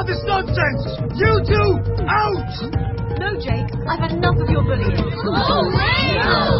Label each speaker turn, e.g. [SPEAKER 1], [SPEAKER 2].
[SPEAKER 1] of this nonsense! You two, out!
[SPEAKER 2] No, Jake, I've had enough of your bullying.
[SPEAKER 3] Oh,